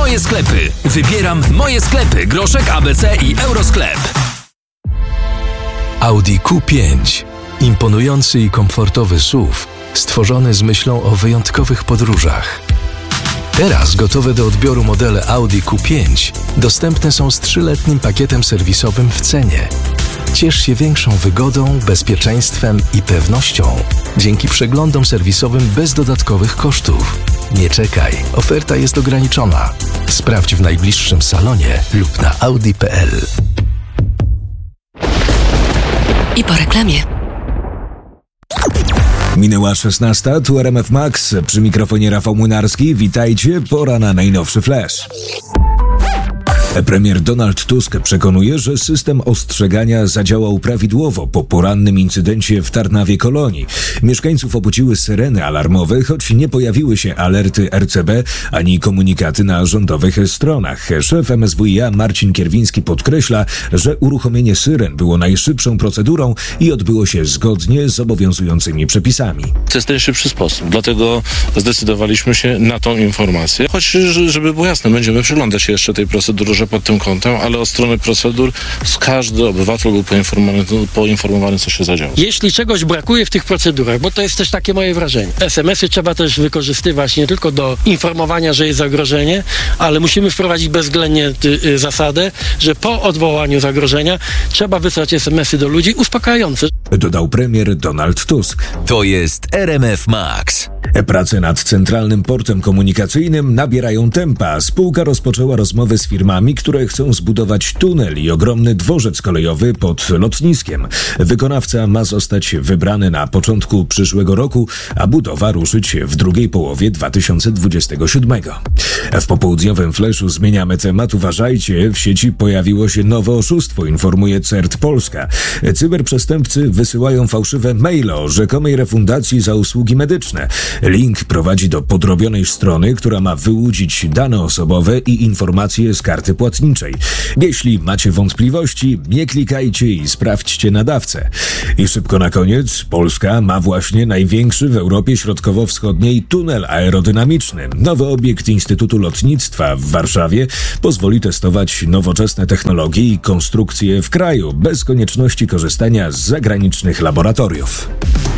moje sklepy. Wybieram moje sklepy. Groszek, ABC i Eurosklep. Audi Q5. Imponujący i komfortowy SUV, stworzony z myślą o wyjątkowych podróżach. Teraz gotowe do odbioru modele Audi Q5 dostępne są z 3-letnim pakietem serwisowym w cenie. Ciesz się większą wygodą, bezpieczeństwem i pewnością dzięki przeglądom serwisowym bez dodatkowych kosztów. Nie czekaj, oferta jest ograniczona. Sprawdź w najbliższym salonie lub na audi.pl. I po reklamie. Minęła 16, tu RMF Max, przy mikrofonie Rafał Młynarski. Witajcie, pora na najnowszy flash. Premier Donald Tusk przekonuje, że system ostrzegania zadziałał prawidłowo po porannym incydencie w Tarnawie Kolonii. Mieszkańców obudziły syreny alarmowe, choć nie pojawiły się alerty RCB ani komunikaty na rządowych stronach. Szef MSWiA Marcin Kierwiński podkreśla, że uruchomienie syren było najszybszą procedurą i odbyło się zgodnie z obowiązującymi przepisami. To jest najszybszy sposób, dlatego zdecydowaliśmy się na tą informację. Choć, żeby było jasne, będziemy przyglądać się jeszcze tej procedurze pod tym kątem, ale od strony procedur każdy obywatel był poinformowany, co się zadziało. Jeśli czegoś brakuje w tych procedurach, bo to jest też takie moje wrażenie, SMS-y trzeba też wykorzystywać nie tylko do informowania, że jest zagrożenie, ale musimy wprowadzić bezwzględnie zasadę, że po odwołaniu zagrożenia trzeba wysłać SMS-y do ludzi uspokajające. Dodał premier Donald Tusk. To jest RMF Max. Prace nad Centralnym Portem Komunikacyjnym nabierają tempa. Spółka rozpoczęła rozmowy z firmami, które chcą zbudować tunel i ogromny dworzec kolejowy pod lotniskiem. Wykonawca ma zostać wybrany na początku przyszłego roku, a budowa ruszyć w drugiej połowie 2027. W popołudniowym fleszu zmieniamy temat. Uważajcie, w sieci pojawiło się nowe oszustwo, informuje CERT Polska. Cyberprzestępcy wysyłają fałszywe maile o rzekomej refundacji za usługi medyczne. Link prowadzi do podrobionej strony, która ma wyłudzić dane osobowe i informacje z karty płatniczej. Jeśli macie wątpliwości, nie klikajcie i sprawdźcie nadawcę. I szybko na koniec, Polska ma właśnie największy w Europie Środkowo-Wschodniej tunel aerodynamiczny. Nowy obiekt Instytutu Lotnictwa w Warszawie pozwoli testować nowoczesne technologie i konstrukcje w kraju, bez konieczności korzystania z zagranicznych laboratoriów.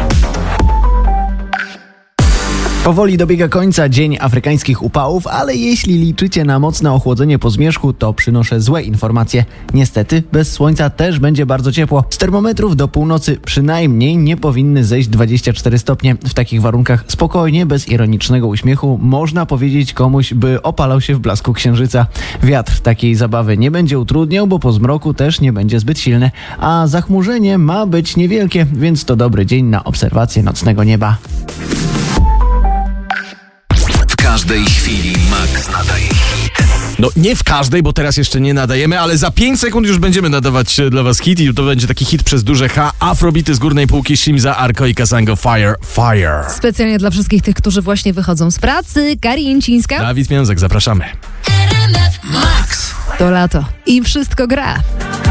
Powoli dobiega końca Dzień Afrykańskich Upałów, ale jeśli liczycie na mocne ochłodzenie po zmierzchu, to przynoszę złe informacje. Niestety, bez słońca też będzie bardzo ciepło. Z termometrów do północy przynajmniej nie powinny zejść 24 stopnie. W takich warunkach spokojnie, bez ironicznego uśmiechu, można powiedzieć komuś, by opalał się w blasku księżyca. Wiatr takiej zabawy nie będzie utrudniał, bo po zmroku też nie będzie zbyt silny, a zachmurzenie ma być niewielkie, więc to dobry dzień na obserwację nocnego nieba. W każdej chwili Max nadaje hit. No nie w każdej, bo teraz jeszcze nie nadajemy, ale za 5 sekund już będziemy nadawać dla was hit i to będzie taki hit przez duże H. Afrobity z górnej półki, Shimza, Arko i Kasango, Fire, Fire. Specjalnie dla wszystkich tych, którzy właśnie wychodzą z pracy. Kari Jęcińska. Dawid Miązek, zapraszamy. Max. To lato i wszystko gra.